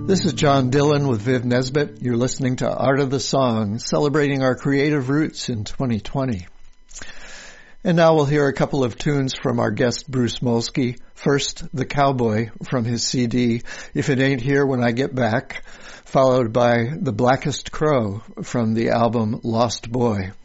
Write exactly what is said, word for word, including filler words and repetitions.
This is John Dillon with Viv Nesbitt. You're listening to Art of the Song, celebrating our creative roots in twenty twenty. And now we'll hear a couple of tunes from our guest Bruce Molsky. First, The Cowboy from his C D, If It Ain't Here When I Get Back, followed by The Blackest Crow from the album Lost Boy.